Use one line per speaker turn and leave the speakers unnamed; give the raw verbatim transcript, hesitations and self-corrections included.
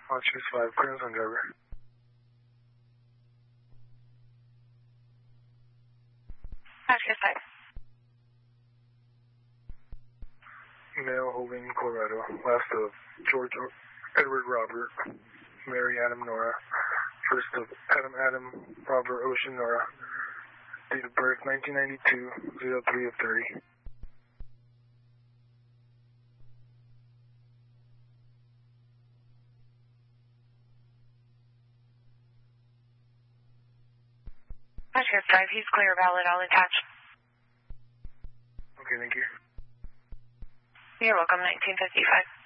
On choose five, clearance on driver.
Choose five.
Male holding Colorado. Last of George Edward Robert, Mary Adam Nora. First of Adam Adam Robert Ocean Nora. Date of birth nineteen ninety-two, oh three of thirty.
Choose five, he's clear, valid, I'll attach.
Okay, thank you.
You're welcome, nineteen fifty-five.